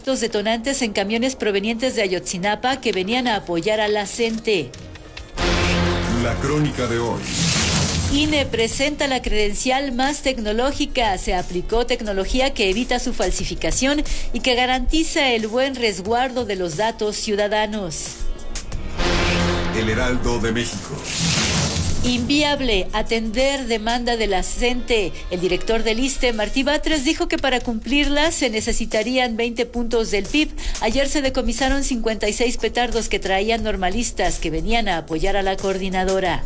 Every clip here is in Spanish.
artefactos detonantes en camiones provenientes de Ayotzinapa que venían a apoyar a la CENTE. La crónica de hoy. INE presenta la credencial más tecnológica. Se aplicó tecnología que evita su falsificación y que garantiza el buen resguardo de los datos ciudadanos. El Heraldo de México. Inviable atender demanda de la CENTE. El director del ISSSTE, Martí Batres, dijo que para cumplirla se necesitarían 20 puntos del PIB. Ayer se decomisaron 56 petardos que traían normalistas que venían a apoyar a la coordinadora.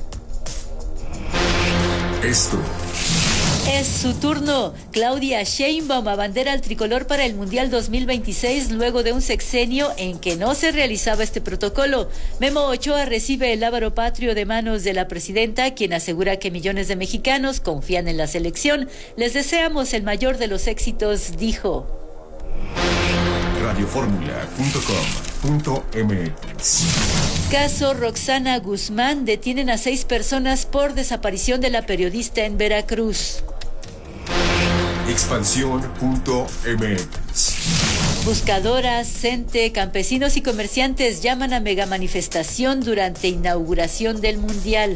Esto es su turno. Claudia Sheinbaum abandera el tricolor para el Mundial 2026 luego de un sexenio en que no se realizaba este protocolo. Memo Ochoa recibe el lábaro patrio de manos de la presidenta, quien asegura que millones de mexicanos confían en la selección. Les deseamos el mayor de los éxitos, dijo. Radioformula.com.mx. Caso Roxana Guzmán. Detienen a 6 personas por desaparición de la periodista en Veracruz. Expansión.mx. Buscadoras, CENTE, campesinos y comerciantes llaman a megamanifestación durante inauguración del Mundial.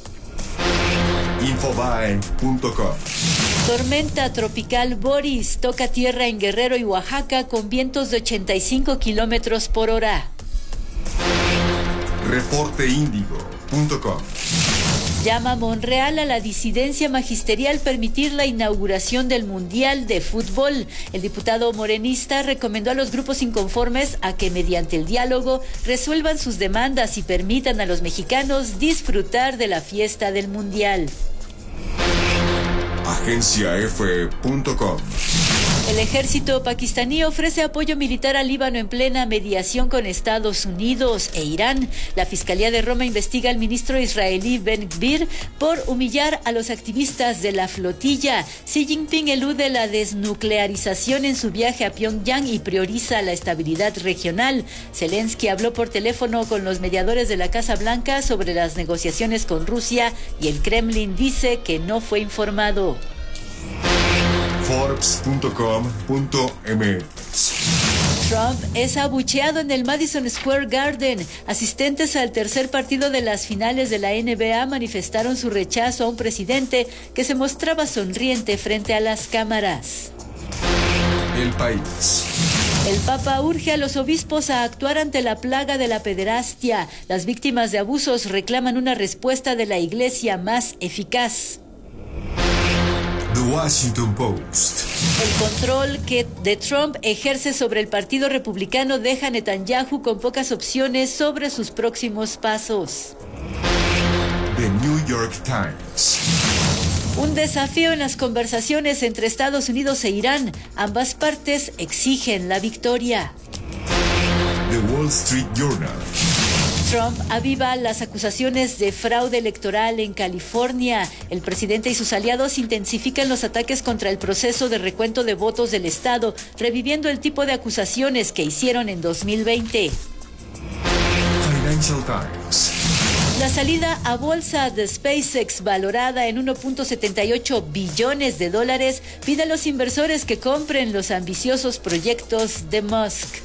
Infobae.com. Tormenta tropical Boris toca tierra en Guerrero y Oaxaca con vientos de 85 kilómetros por hora. Reporteindigo.com. Llama Monreal a la disidencia magisterial permitir la inauguración del Mundial de Fútbol. El diputado morenista recomendó a los grupos inconformes a que mediante el diálogo resuelvan sus demandas y permitan a los mexicanos disfrutar de la fiesta del Mundial. AgenciaF.com. El ejército pakistaní ofrece apoyo militar al Líbano en plena mediación con Estados Unidos e Irán. La Fiscalía de Roma investiga al ministro israelí Ben Gvir por humillar a los activistas de la flotilla. Xi Jinping elude la desnuclearización en su viaje a Pyongyang y prioriza la estabilidad regional. Zelensky habló por teléfono con los mediadores de la Casa Blanca sobre las negociaciones con Rusia y el Kremlin dice que no fue informado. Forbes.com.mx. Trump es abucheado en el Madison Square Garden. Asistentes al tercer partido de las finales de la NBA manifestaron su rechazo a un presidente que se mostraba sonriente frente a las cámaras. El País. El Papa urge a los obispos a actuar ante la plaga de la pederastia. Las víctimas de abusos reclaman una respuesta de la Iglesia más eficaz. The Washington Post. El control que de Trump ejerce sobre el Partido Republicano deja a Netanyahu con pocas opciones sobre sus próximos pasos. The New York Times. Un desafío en las conversaciones entre Estados Unidos e Irán. Ambas partes exigen la victoria. The Wall Street Journal. Trump aviva las acusaciones de fraude electoral en California. El presidente y sus aliados intensifican los ataques contra el proceso de recuento de votos del estado, reviviendo el tipo de acusaciones que hicieron en 2020. Financial Times. La salida a bolsa de SpaceX, valorada en 1.78 billones de dólares, pide a los inversores que compren los ambiciosos proyectos de Musk.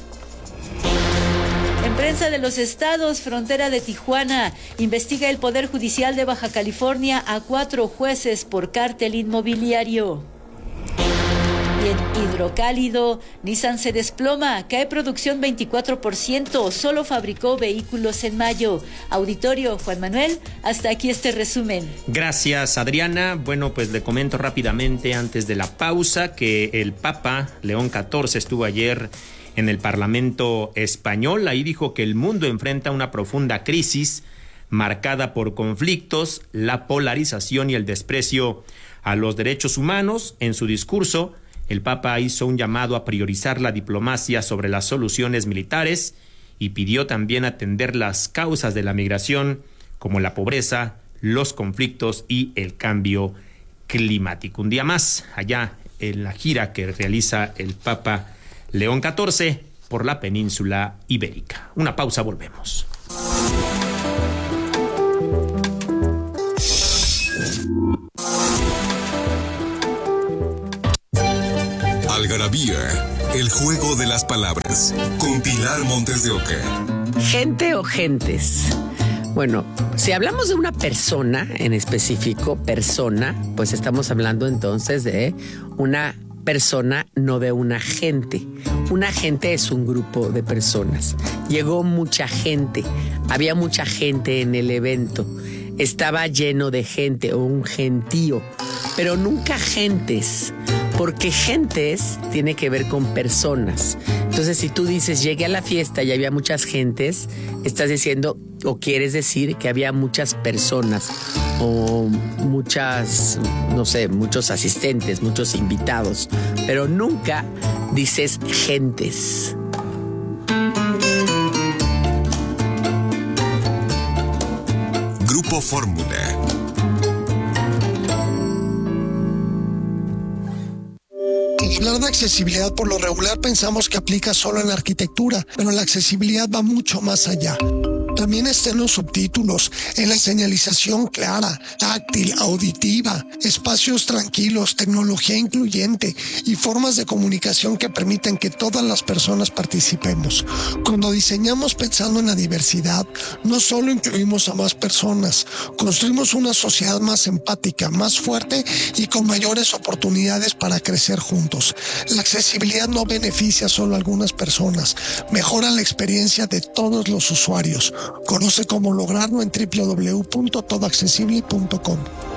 En prensa de los estados, frontera de Tijuana, investiga el Poder Judicial de Baja California a 4 jueces por cártel inmobiliario. Y en Hidrocálido, Nissan se desploma, cae producción 24%, solo fabricó vehículos en mayo. Auditorio, Juan Manuel, hasta aquí este resumen. Gracias, Adriana. Bueno, pues le comento rápidamente antes de la pausa que el Papa León XIV estuvo ayer en el Parlamento español. Ahí dijo que el mundo enfrenta una profunda crisis marcada por conflictos, la polarización y el desprecio a los derechos humanos. En su discurso, el Papa hizo un llamado a priorizar la diplomacia sobre las soluciones militares y pidió también atender las causas de la migración, como la pobreza, los conflictos y el cambio climático. Un día más, allá en la gira que realiza el Papa León XIV por la península ibérica. Una pausa, volvemos. algarabía, el juego de las palabras, con Pilar Montes de Oca. Gente o gentes. Bueno, si hablamos de una persona en específico, persona, pues estamos hablando entonces de una persona, no de una gente. Una gente es un grupo de personas. Llegó mucha gente, había mucha gente en el evento. Estaba lleno de gente o un gentío, pero nunca gentes, porque gentes tiene que ver con personas. Entonces, si tú dices llegué a la fiesta y había muchas gentes, estás diciendo o quieres decir que había muchas personas o muchas, no sé, muchos asistentes, muchos invitados, pero nunca dices gentes. Grupo Fórmula. Hablar de accesibilidad por lo regular pensamos que aplica solo en la arquitectura, pero la accesibilidad va mucho más allá. También está en los subtítulos, en la señalización clara, táctil, auditiva, espacios tranquilos, tecnología incluyente y formas de comunicación que permiten que todas las personas participemos. Cuando diseñamos pensando en la diversidad, no solo incluimos a más personas, construimos una sociedad más empática, más fuerte y con mayores oportunidades para crecer juntos. La accesibilidad no beneficia solo a algunas personas, mejora la experiencia de todos los usuarios. Conoce cómo lograrlo en www.todoaccesible.com.